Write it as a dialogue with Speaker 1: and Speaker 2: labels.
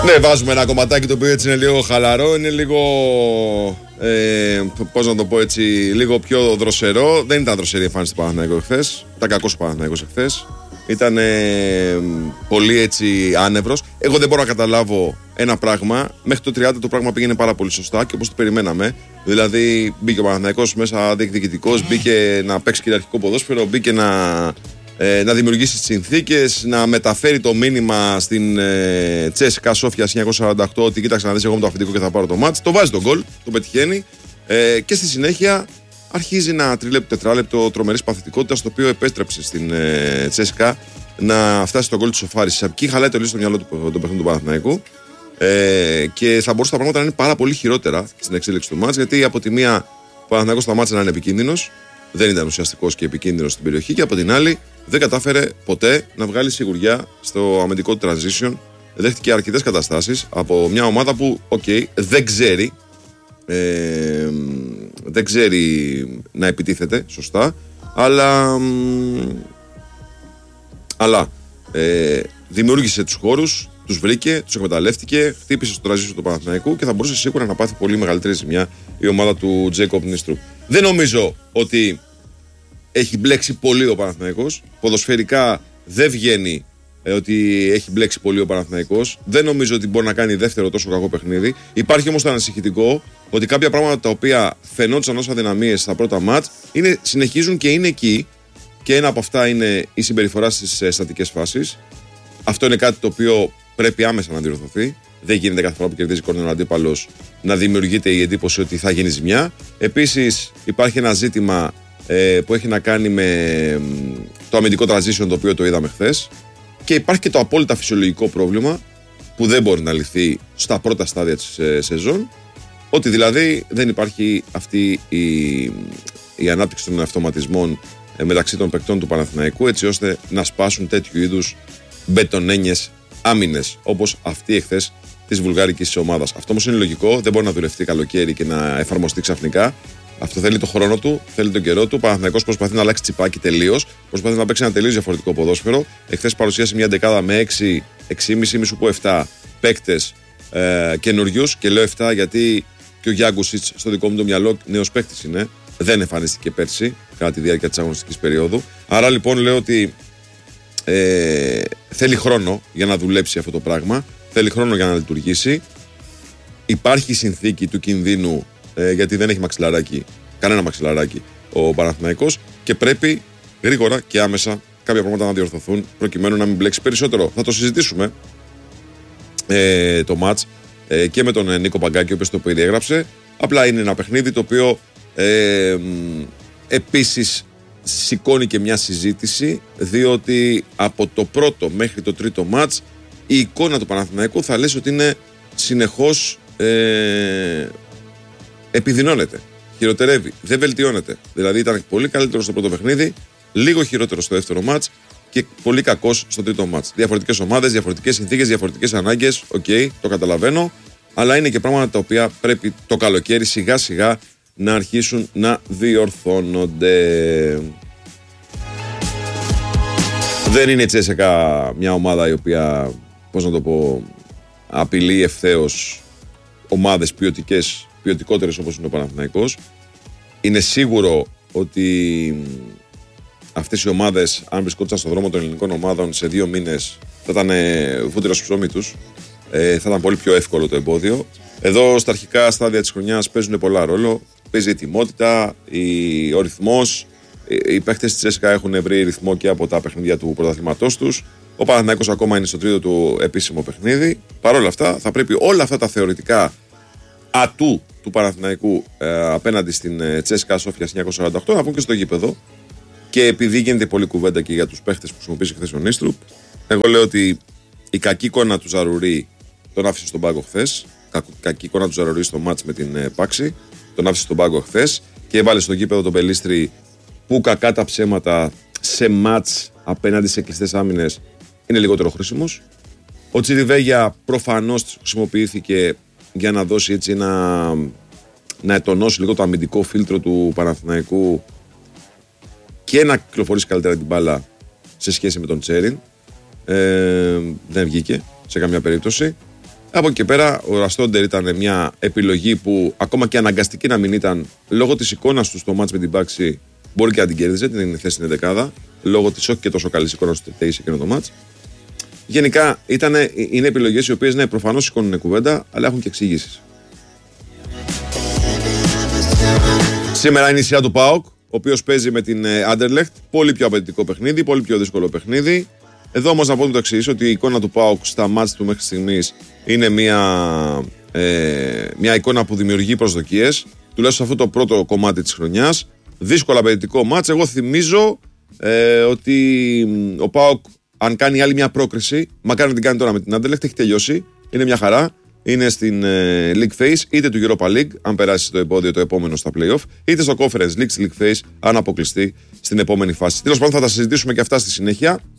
Speaker 1: Ναι, βάζουμε ένα κομματάκι το οποίο έτσι είναι λίγο χαλαρό, είναι λίγο, πώς να το πω έτσι, λίγο πιο δροσερό. Δεν ήταν δροσερή η εμφάνιση του Παναθηναϊκού εχθές. Ήταν κακός ο Παναθηναϊκός εχθές. Ήταν πολύ έτσι άνευρος. Εγώ δεν μπορώ να καταλάβω ένα πράγμα. Μέχρι το 30 το πράγμα πήγαινε πάρα πολύ σωστά και όπως το περιμέναμε. Δηλαδή μπήκε ο Παναθηναϊκός μέσα διεκδικητικός, μπήκε να παίξει κυριαρχικό ποδόσφαιρο, μπήκε να δημιουργήσει τις συνθήκες, να μεταφέρει το μήνυμα στην Τσέσικα Σόφια 1948 ότι κοίταξε να δεις, εγώ με το αφεντικό και θα πάρω το μάτς. Το βάζει τον γκολ, το πετυχαίνει και στη συνέχεια αρχίζει ένα τρίλεπτο, τετράλεπτο τρομερής παθητικότητας, το οποίο επέστρεψε στην Τσέσικα να φτάσει στον γκολ της Σοφάρης. Εκεί χαλάει τελείως το μυαλό του παιχνίδι του Παναθηναϊκού και θα μπορούσε τα πράγματα να είναι πάρα πολύ χειρότερα στην εξέλιξη του μάτς, γιατί από τη μία ο Παναθηναϊκός σταμάτησε να είναι επικίνδυνος, δεν ήταν ουσιαστικός και επικίνδυνος στην περιοχή, και από την άλλη δεν κατάφερε ποτέ να βγάλει σιγουριά στο αμυντικό του transition. Δέχτηκε αρκετές καταστάσεις από μια ομάδα που, δεν ξέρει να επιτίθεται σωστά, αλλά δημιούργησε τους χώρους, τους βρήκε, τους εκμεταλλεύτηκε, χτύπησε στο transition του Παναθηναϊκού και θα μπορούσε σίγουρα να πάθει πολύ μεγαλύτερη ζημιά η ομάδα του Τζέικοπ Νίστρου. Δεν νομίζω ότι έχει μπλέξει πολύ ο Παναθηναϊκός. Ποδοσφαιρικά δεν βγαίνει ότι έχει μπλέξει πολύ ο Παναθηναϊκός. Δεν νομίζω ότι μπορεί να κάνει δεύτερο τόσο κακό παιχνίδι. Υπάρχει όμως το ανησυχητικό ότι κάποια πράγματα τα οποία φαινόντουσαν ως αδυναμίες στα πρώτα μάτς συνεχίζουν και είναι εκεί. Και ένα από αυτά είναι η συμπεριφορά στις στατικές φάσεις. Αυτό είναι κάτι το οποίο πρέπει άμεσα να διορθωθεί. Δεν γίνεται κάθε φορά που κερδίζει κόρνερ ο αντίπαλος να δημιουργείται η εντύπωση ότι θα γίνει ζημιά. Επίσης, υπάρχει ένα ζήτημα που έχει να κάνει με το αμυντικό transition, το οποίο το είδαμε χθες. Και υπάρχει και το απόλυτα φυσιολογικό πρόβλημα που δεν μπορεί να λυθεί στα πρώτα στάδια της σεζόν, ότι δηλαδή δεν υπάρχει αυτή η ανάπτυξη των αυτοματισμών μεταξύ των παικτών του Παναθηναϊκού, έτσι ώστε να σπάσουν τέτοιου είδους μπετονένιες άμυνες όπως αυτή εχθές της βουλγάρικης ομάδας. Αυτό όμως είναι λογικό, δεν μπορεί να δουλευτεί καλοκαίρι και να εφαρμοστεί ξαφνικά. Αυτό θέλει το χρόνο του, θέλει τον καιρό του. Ο Παναθηναϊκός προσπαθεί να αλλάξει τσιπάκι τελείως. Προσπαθεί να παίξει ένα τελείως διαφορετικό ποδόσφαιρο. Εχθές παρουσίασε μια δεκάδα με 6,5 μη σου πω 7 παίκτες καινούριους. Και λέω 7 γιατί και ο Γιάγκουσιτς στο δικό μου το μυαλό νέος παίκτης είναι. Δεν εμφανίστηκε πέρσι κατά τη διάρκεια της αγωνιστικής περίοδου. Άρα λοιπόν λέω ότι θέλει χρόνο για να δουλέψει αυτό το πράγμα. Θέλει χρόνο για να λειτουργήσει. Υπάρχει η συνθήκη του κινδύνου, γιατί δεν έχει κανένα μαξιλαράκι ο Παναθηναϊκός, και πρέπει γρήγορα και άμεσα κάποια πράγματα να διορθωθούν προκειμένου να μην μπλέξει περισσότερο. Θα το συζητήσουμε το μάτς και με τον Νίκο Παγκάκη, ο οποίος το περιέγραψε. Απλά είναι ένα παιχνίδι το οποίο επίσης σηκώνει και μια συζήτηση, διότι από το πρώτο μέχρι το τρίτο μάτς η εικόνα του Παναθηναϊκού θα λες ότι είναι συνεχώς επιδεινώνεται, χειροτερεύει, δεν βελτιώνεται. Δηλαδή ήταν πολύ καλύτερο στο πρώτο παιχνίδι, λίγο χειρότερο στο δεύτερο μάτς και πολύ κακός στο τρίτο μάτς. Διαφορετικές ομάδες, διαφορετικές συνθήκες, διαφορετικές ανάγκες, το καταλαβαίνω, αλλά είναι και πράγματα τα οποία πρέπει το καλοκαίρι σιγά σιγά να αρχίσουν να διορθώνονται. Δεν είναι η Τσέσικα μια ομάδα η οποία, απειλεί ευθέως ομάδες ποιοτικότερες όπως είναι ο Παναθηναϊκός. Είναι σίγουρο ότι αυτές οι ομάδες, αν βρισκόντουσαν στον δρόμο των ελληνικών ομάδων σε 2 μήνες, θα ήταν βούτυρο στο ψωμί τους. Θα ήταν πολύ πιο εύκολο το εμπόδιο. Εδώ στα αρχικά στάδια της χρονιάς παίζουν πολλά ρόλο. Παίζει η ετοιμότητα, ο ρυθμός. Οι παίχτες της Τσέσικα έχουν βρει ρυθμό και από τα παιχνίδια του πρωταθλήματός τους. Ο Παναθηναϊκός ακόμα είναι στο τρίτο του επίσημο παιχνίδι. Παρ' όλα αυτά, θα πρέπει όλα αυτά τα θεωρητικά ατού του Παναθηναϊκού απέναντι στην Τσέσικα Σόφια 1948 να βγουν και στο γήπεδο. Και επειδή γίνεται πολλή κουβέντα και για τους παίχτες που χρησιμοποίησε χθες ο Νίστρουπ, εγώ λέω ότι η κακή εικόνα του Ζαρουρί τον άφησε στον πάγκο χθες. Κακή εικόνα του Ζαρουρί στο μάτς με την Πάξη, τον άφησε στον πάγκο χθες και έβαλε στο γήπεδο τον Πελίστρη, που κακά τα ψέματα σε μάτς απέναντι σε κλειστές άμυνες είναι λιγότερο χρήσιμος. Ο Τσιριβέγια προφανώς χρησιμοποιήθηκε για να δώσει έτσι να ετονώσει λίγο το αμυντικό φίλτρο του Παναθηναϊκού και να κυκλοφορήσει καλύτερα την μπάλα σε σχέση με τον Τσέριν. Δεν βγήκε σε καμία περίπτωση. Από εκεί και πέρα, ο Ραστόντερ ήταν μια επιλογή που ακόμα και αναγκαστική να μην ήταν, λόγω της εικόνας του στο μάτς με την Baxi, μπορεί και να την κέρδιζε, την θέση στην 11, λόγω της όχι και τόσο καλής εικόνας του Τετέη σε εκείνο το μάτς. Γενικά είναι επιλογές οι οποίες ναι, προφανώς σηκώνουν κουβέντα, αλλά έχουν και εξηγήσεις. Σήμερα είναι η σειρά του ΠΑΟΚ, ο οποίος παίζει με την Anderlecht. Πολύ πιο απαιτητικό παιχνίδι, πολύ πιο δύσκολο παιχνίδι. Εδώ όμως να πω το εξής, ότι η εικόνα του ΠΑΟΚ στα μάτς του μέχρι στιγμής είναι μια εικόνα που δημιουργεί προσδοκίες, τουλάχιστον αυτό το πρώτο κομμάτι της χρονιάς. Δύσκολο απαιτητικό μάτς. Εγώ θυμίζω ότι ο ΠΑΟΚ, αν κάνει άλλη μια πρόκριση, μακάρι να την κάνει τώρα με την Anderlecht, έχει τελειώσει. Είναι μια χαρά. Είναι στην League Phase, είτε του Europa League, αν περάσει το εμπόδιο το επόμενο στα Playoff, είτε στο Conference League, League Phase, αν αποκλειστεί στην επόμενη φάση. Τέλος πάντων, θα τα συζητήσουμε και αυτά στη συνέχεια.